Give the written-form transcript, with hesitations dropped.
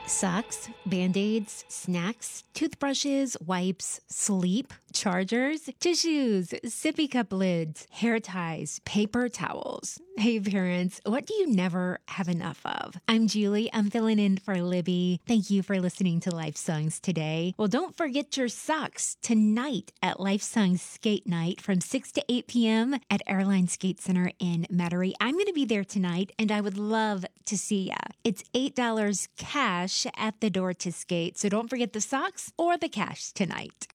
Socks, Band-Aids, snacks, toothbrushes, wipes, sleep, chargers, tissues, sippy cup lids, hair ties, paper towels. Hey parents, what do you never have enough of? I'm Julie. I'm filling in for Libby. Thank you for listening to Life Songs today. Well, don't forget your socks tonight at Life Songs Skate Night from 6 to 8 p.m. at Airline Skate Center in Metairie. I'm going to be there tonight, and I would love to see ya. It's $8 cash at the door to skate, so don't forget the socks or the cash tonight.